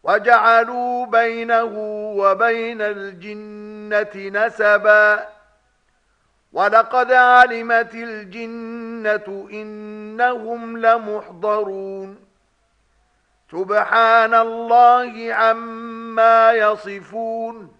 وجعلوا بينه وبين الجنة نسبا ولقد علمت الجنة إنهم لمحضرون سبحان الله عما يصفون